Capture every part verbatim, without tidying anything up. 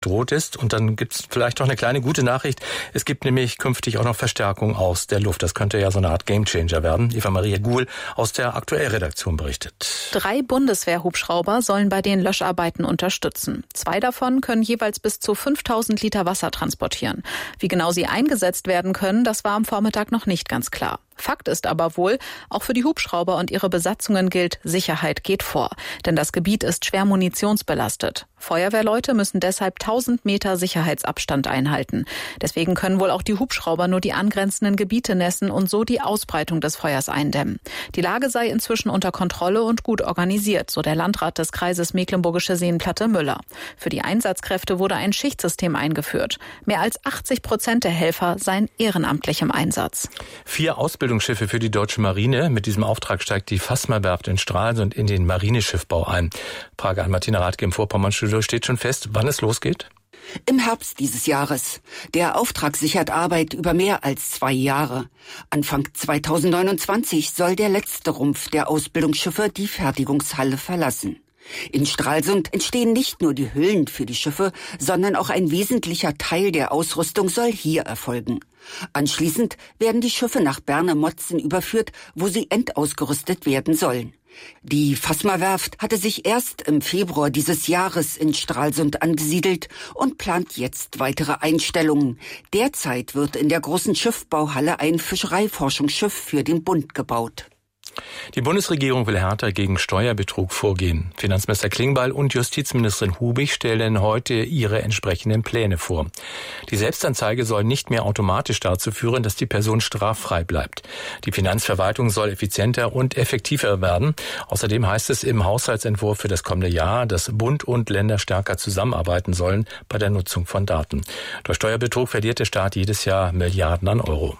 droht ist. Und dann gibt es vielleicht noch eine kleine gute Nachricht. Es gibt nämlich künftig auch noch Verstärkung aus der Luft. Das könnte ja so eine Art Gamechanger werden. Eva Maria Guhl aus der Aktuellredaktion berichtet. Drei Bundeswehr-Hubschrauber sollen bei den Löscharbeiten unterstützen. Zwei davon können jeweils bis zu fünftausend Liter Wasser transportieren. Wie genau sie eingesetzt werden können, das war am Vormittag noch nicht ganz klar. Fakt ist aber wohl, auch für die Hubschrauber und ihre Besatzungen gilt, Sicherheit geht vor. Denn das Gebiet ist schwer munitionsbelastet. Feuerwehrleute müssen deshalb tausend Meter Sicherheitsabstand einhalten. Deswegen können wohl auch die Hubschrauber nur die angrenzenden Gebiete nässen und so die Ausbreitung des Feuers eindämmen. Die Lage sei inzwischen unter Kontrolle und gut organisiert, so der Landrat des Kreises Mecklenburgische Seenplatte Müller. Für die Einsatzkräfte wurde ein Schichtsystem eingeführt. Mehr als achtzig Prozent der Helfer seien ehrenamtlich im Einsatz. Vier Ausbildungsschiffe für die deutsche Marine. Mit diesem Auftrag steigt die Fasma-Werft in Stralsund in den Marineschiffbau ein. Frage an Martina Rathke im Vorpommernstudio. Steht schon fest, wann es losgeht? Im Herbst dieses Jahres. Der Auftrag sichert Arbeit über mehr als zwei Jahre. Anfang zweitausendneunundzwanzig soll der letzte Rumpf der Ausbildungsschiffe die Fertigungshalle verlassen. In Stralsund entstehen nicht nur die Hüllen für die Schiffe, sondern auch ein wesentlicher Teil der Ausrüstung soll hier erfolgen. Anschließend werden die Schiffe nach Berne-Motzen überführt, wo sie endausgerüstet werden sollen. Die Fasma-Werft hatte sich erst im Februar dieses Jahres in Stralsund angesiedelt und plant jetzt weitere Einstellungen. Derzeit wird in der großen Schiffbauhalle ein Fischereiforschungsschiff für den Bund gebaut. Die Bundesregierung will härter gegen Steuerbetrug vorgehen. Finanzminister Klingbeil und Justizministerin Hubig stellen heute ihre entsprechenden Pläne vor. Die Selbstanzeige soll nicht mehr automatisch dazu führen, dass die Person straffrei bleibt. Die Finanzverwaltung soll effizienter und effektiver werden. Außerdem heißt es im Haushaltsentwurf für das kommende Jahr, dass Bund und Länder stärker zusammenarbeiten sollen bei der Nutzung von Daten. Durch Steuerbetrug verliert der Staat jedes Jahr Milliarden an Euro.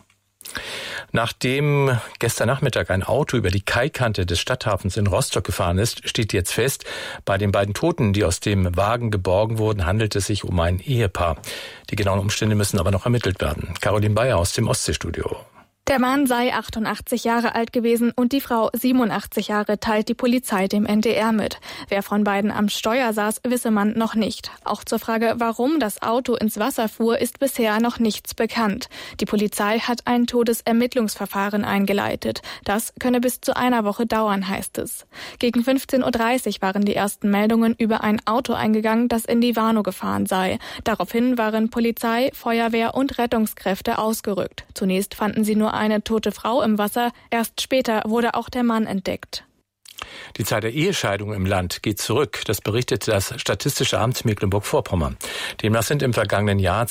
Nachdem gestern Nachmittag ein Auto über die Kaikante des Stadthafens in Rostock gefahren ist, steht jetzt fest, bei den beiden Toten, die aus dem Wagen geborgen wurden, handelt es sich um ein Ehepaar. Die genauen Umstände müssen aber noch ermittelt werden. Caroline Bayer aus dem Ostseestudio. Der Mann sei achtundachtzig Jahre alt gewesen und die Frau siebenundachtzig Jahre, teilt die Polizei dem N D R mit. Wer von beiden am Steuer saß, wisse man noch nicht. Auch zur Frage, warum das Auto ins Wasser fuhr, ist bisher noch nichts bekannt. Die Polizei hat ein Todesermittlungsverfahren eingeleitet. Das könne bis zu einer Woche dauern, heißt es. Gegen fünfzehn Uhr dreißig waren die ersten Meldungen über ein Auto eingegangen, das in die Warnow gefahren sei. Daraufhin waren Polizei, Feuerwehr und Rettungskräfte ausgerückt. Zunächst fanden sie nur eine tote Frau im Wasser. Erst später wurde auch der Mann entdeckt. Die Zahl der Ehescheidungen im Land geht zurück. Das berichtet das Statistische Amt Mecklenburg-Vorpommern. Demnach sind im vergangenen Jahr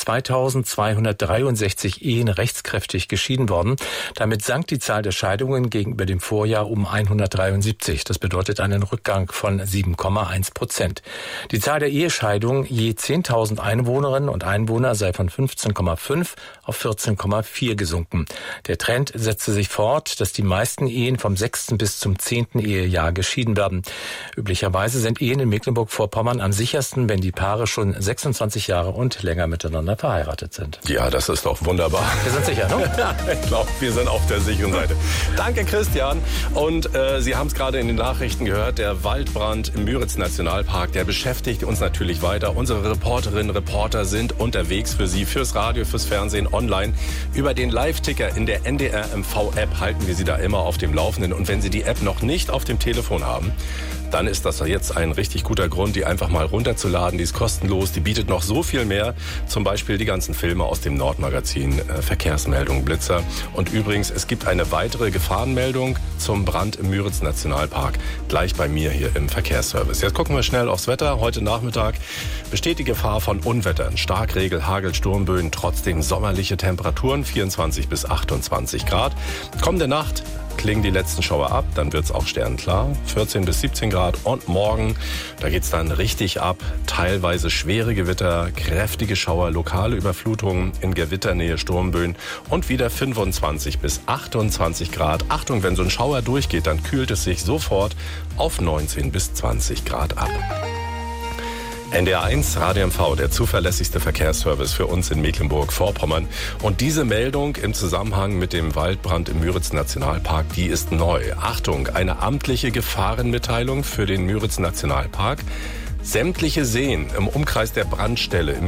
zweitausendzweihundertdreiundsechzig Ehen rechtskräftig geschieden worden. Damit sank die Zahl der Scheidungen gegenüber dem Vorjahr um hundertdreiundsiebzig. Das bedeutet einen Rückgang von sieben Komma eins Prozent. Die Zahl der Ehescheidungen je zehntausend Einwohnerinnen und Einwohner sei von fünfzehn Komma fünf auf vierzehn Komma vier gesunken. Der Trend setzte sich fort, dass die meisten Ehen vom sechsten bis zum zehnten Ehejahr geschieden werden. Üblicherweise sind Ehen in Mecklenburg-Vorpommern am sichersten, wenn die Paare schon sechsundzwanzig Jahre und länger miteinander verheiratet sind. Ja, das ist doch wunderbar. Wir sind sicher, ne? Ich glaube, wir sind auf der sicheren Seite. Danke, Christian. Und äh, Sie haben es gerade in den Nachrichten gehört, der Waldbrand im Müritz-Nationalpark, der beschäftigt uns natürlich weiter. Unsere Reporterinnen und Reporter sind unterwegs für Sie, fürs Radio, fürs Fernsehen, online. Über den Live-Ticker in der N D R M V-App halten wir Sie da immer auf dem Laufenden. Und wenn Sie die App noch nicht auf dem Telefon haben, dann ist das jetzt ein richtig guter Grund, die einfach mal runterzuladen. Die ist kostenlos, die bietet noch so viel mehr. Zum Beispiel die ganzen Filme aus dem Nordmagazin, äh, Verkehrsmeldung, Blitzer. Und übrigens, es gibt eine weitere Gefahrenmeldung zum Brand im Müritz-Nationalpark, gleich bei mir hier im Verkehrsservice. Jetzt gucken wir schnell aufs Wetter. Heute Nachmittag besteht die Gefahr von Unwettern, Starkregen, Hagel, Sturmböen, trotzdem sommerliche Temperaturen, vierundzwanzig bis achtundzwanzig Grad. Kommende Nacht klingen die letzten Schauer ab, dann wird's auch sternklar, vierzehn bis siebzehn Grad. Und morgen, da geht's dann richtig ab, teilweise schwere Gewitter, kräftige Schauer, lokale Überflutungen, in Gewitternähe Sturmböen und wieder fünfundzwanzig bis achtundzwanzig Grad. Achtung, wenn so ein Schauer durchgeht, dann kühlt es sich sofort auf neunzehn bis zwanzig Grad ab. N D R eins Radio M V, der zuverlässigste Verkehrsservice für uns in Mecklenburg-Vorpommern. Und diese Meldung im Zusammenhang mit dem Waldbrand im Müritz-Nationalpark, die ist neu. Achtung, eine amtliche Gefahrenmitteilung für den Müritz-Nationalpark. Sämtliche Seen im Umkreis der Brandstelle im